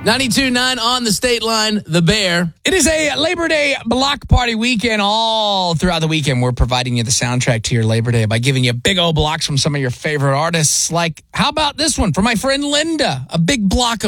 92.9 on the State Line, The Bear. It is a Labor Day block party weekend. All throughout the weekend, we're providing you the soundtrack to your Labor Day by giving you big old blocks from some of your favorite artists. Like, how about this one from my friend Linda? A big block of